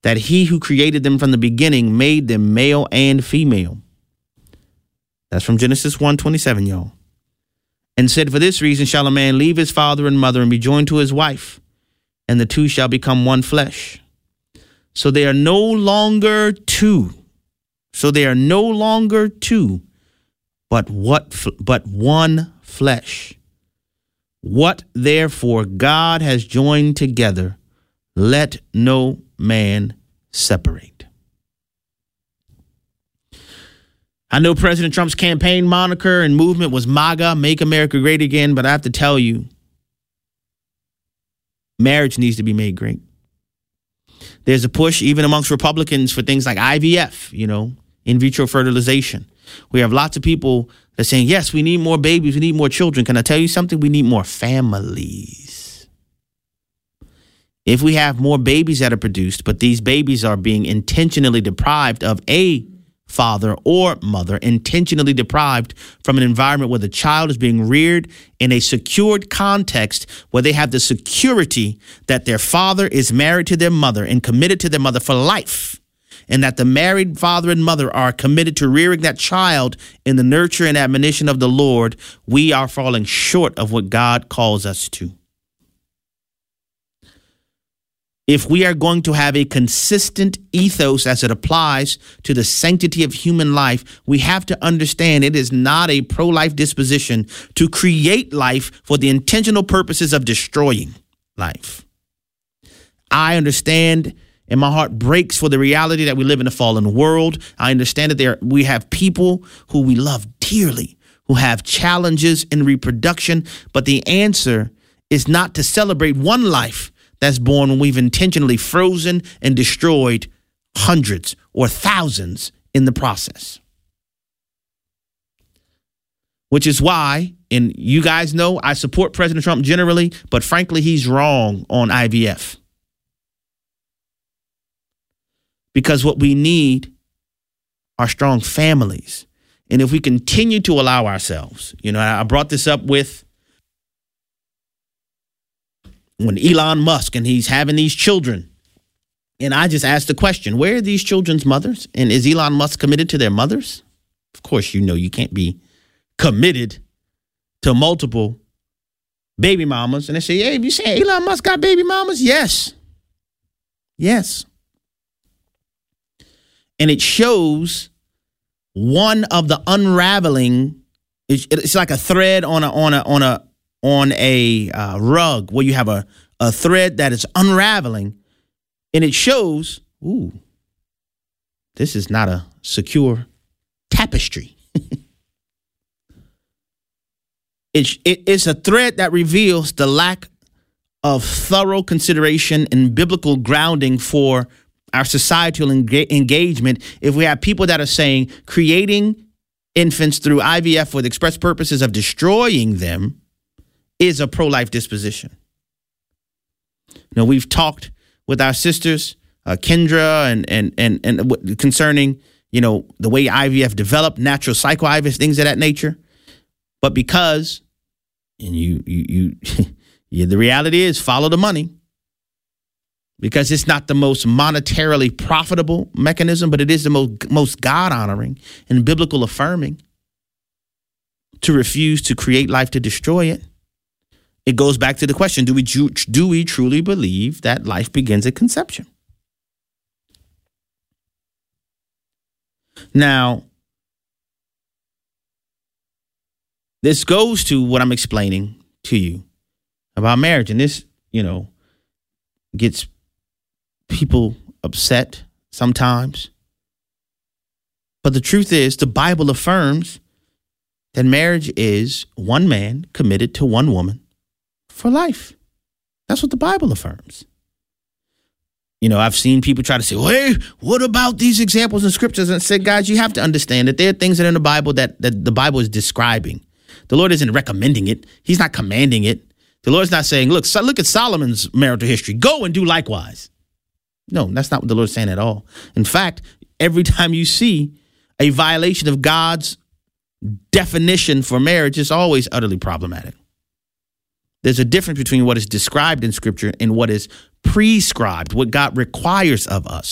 that he who created them from the beginning made them male and female. That's from Genesis 1:27, y'all. And said, for this reason shall a man leave his father and mother and be joined to his wife, and the two shall become one flesh. So they are no longer two. But one flesh. What therefore God has joined together, let no man separate. I know President Trump's campaign moniker and movement was MAGA, Make America Great Again, but I have to tell you, marriage needs to be made great. There's a push even amongst Republicans for things like IVF, in vitro fertilization. We have lots of people that are saying, yes, we need more babies, we need more children. Can I tell you something? We need more families. If we have more babies that are produced, but these babies are being intentionally deprived of a father or mother, intentionally deprived from an environment where the child is being reared in a secured context where they have the security that their father is married to their mother and committed to their mother for life, and that the married father and mother are committed to rearing that child in the nurture and admonition of the Lord, we are falling short of what God calls us to. If we are going to have a consistent ethos as it applies to the sanctity of human life, we have to understand it is not a pro-life disposition to create life for the intentional purposes of destroying life. I understand, and my heart breaks for the reality that we live in a fallen world. I understand that we have people who we love dearly, who have challenges in reproduction, but the answer is not to celebrate one life that's born when we've intentionally frozen and destroyed hundreds or thousands in the process. Which is why, and you guys know, I support President Trump generally, but frankly, he's wrong on IVF. Because what we need are strong families. And if we continue to allow ourselves, I brought this up with when Elon Musk and he's having these children. And I just asked the question, where are these children's mothers? And is Elon Musk committed to their mothers? Of course, you can't be committed to multiple baby mamas. And they say, hey, you saying Elon Musk got baby mamas? Yes. Yes. And it shows one of the unraveling. It's like a thread on a rug where you have a thread that is unraveling, and it shows, this is not a secure tapestry. It's a thread that reveals the lack of thorough consideration and biblical grounding for our societal engagement. If we have people that are saying creating infants through IVF for the express purposes of destroying them is a pro-life disposition. We've talked with our sisters, Kendra, and concerning, the way IVF developed, natural cycle IVF, things of that nature. But because, and the reality is follow the money, because it's not the most monetarily profitable mechanism, but it is the most God-honoring and biblical affirming. To refuse to create life to destroy it. It goes back to the question, do we truly believe that life begins at conception? Now, this goes to what I'm explaining to you about marriage. And this, gets people upset sometimes. But the truth is, the Bible affirms that marriage is one man committed to one woman for life. That's what the Bible affirms. I've seen people try to say, well, hey, what about these examples in scriptures? And I said, guys, you have to understand that there are things that are in the Bible that the Bible is describing. The Lord isn't recommending it. He's not commanding it. The Lord's not saying, look at Solomon's marital history. Go and do likewise. No, that's not what the Lord's saying at all. In fact, every time you see a violation of God's definition for marriage, it's always utterly problematic. There's a difference between what is described in Scripture and what is prescribed, what God requires of us.